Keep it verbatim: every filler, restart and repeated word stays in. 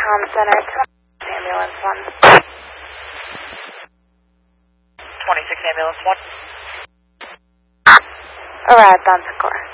Com Center, ambulance one. twenty-six ambulance one. Arrived on Secor.